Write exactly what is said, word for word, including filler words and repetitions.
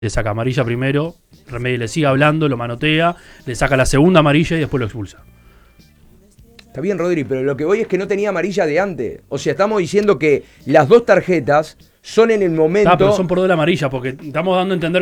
le saca amarilla primero, Remedi le sigue hablando, lo manotea, le saca la segunda amarilla y después lo expulsa. Está bien, Rodri, pero lo que voy es que no tenía amarilla de antes. O sea, estamos diciendo que las dos tarjetas son en el momento... Ah, pero son por doble amarilla, porque estamos dando a entender